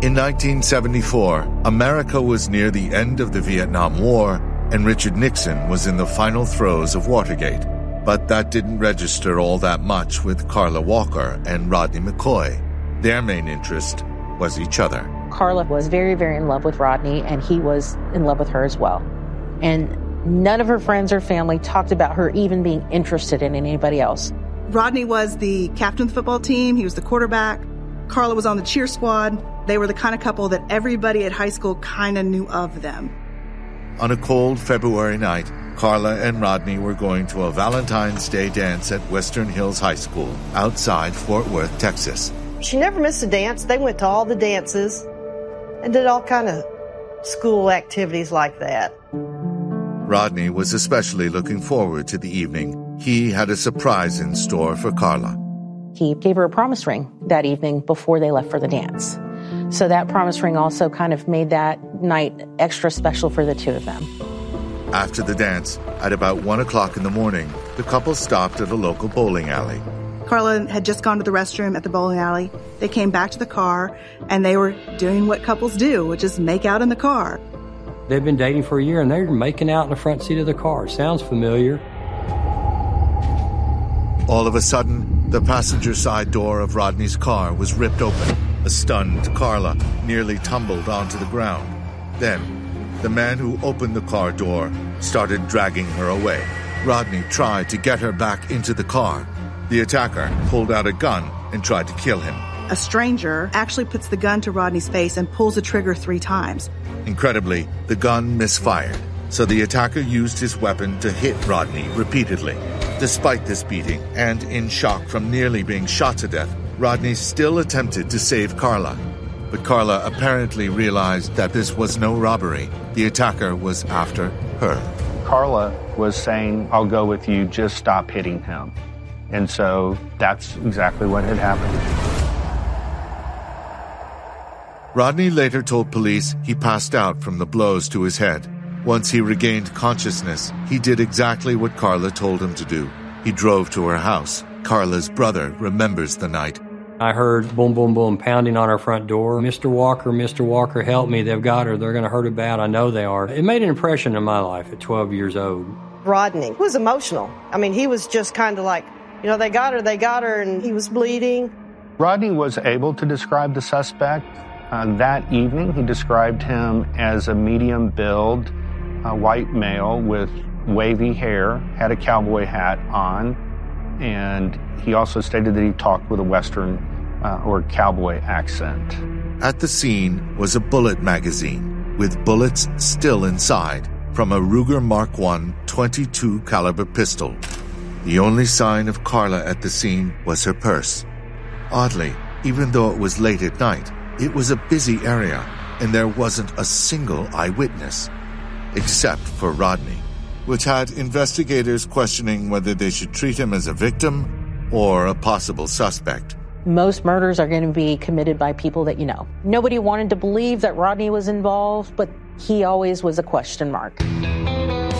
In 1974, America was near the end of the Vietnam War, and Richard Nixon was in the final throes of Watergate. But that didn't register all that much with Carla Walker and Rodney McCoy. Their main interest was each other. Carla was very, very in love with Rodney, and he was in love with her as well. And none of her friends or family talked about her even being interested in anybody else. Rodney was the captain of the football team. He was the quarterback. Carla was on the cheer squad. They were the kind of couple that everybody at high school kind of knew of them. On a cold February night, Carla and Rodney were going to a Valentine's Day dance at Western Hills High School outside Fort Worth, Texas. She never missed a dance. They went to all the dances and did all kind of school activities like that. Rodney was especially looking forward to the evening. He had a surprise in store for Carla. He gave her a promise ring that evening before they left for the dance. So that promise ring also kind of made that night extra special for the two of them. After the dance, at about 1 o'clock in the morning, the couple stopped at a local bowling alley. Carla had just gone to the restroom at the bowling alley. They came back to the car, and they were doing what couples do, which is make out in the car. They've been dating for a year, and they're making out in the front seat of the car. Sounds familiar. All of a sudden, the passenger side door of Rodney's car was ripped open. A stunned Carla nearly tumbled onto the ground. Then, the man who opened the car door started dragging her away. Rodney tried to get her back into the car. The attacker pulled out a gun and tried to kill him. A stranger actually puts the gun to Rodney's face and pulls the trigger 3 times. Incredibly, the gun misfired, so the attacker used his weapon to hit Rodney repeatedly. Despite this beating, and in shock from nearly being shot to death, Rodney still attempted to save Carla. But Carla apparently realized that this was no robbery. The attacker was after her. Carla was saying, "I'll go with you, just stop hitting him." And so that's exactly what had happened. Rodney later told police he passed out from the blows to his head. Once he regained consciousness, he did exactly what Carla told him to do. He drove to her house. Carla's brother remembers the night. I heard boom, boom, boom, pounding on our front door. Mr. Walker, help me. They've got her. They're going to hurt her bad. I know they are. It made an impression in my life at 12 years old. Rodney was emotional. I mean, he was just kind of like, they got her, and he was bleeding. Rodney was able to describe the suspect. That evening, he described him as a medium build, white male with wavy hair, had a cowboy hat on, and he also stated that he talked with a Western or cowboy accent. At the scene was a bullet magazine with bullets still inside from a Ruger Mark I .22 caliber pistol. The only sign of Carla at the scene was her purse. Oddly, even though it was late at night, it was a busy area, and there wasn't a single eyewitness, except for Rodney, which had investigators questioning whether they should treat him as a victim or a possible suspect. Most murders are going to be committed by people that you know. Nobody wanted to believe that Rodney was involved, but he always was a question mark.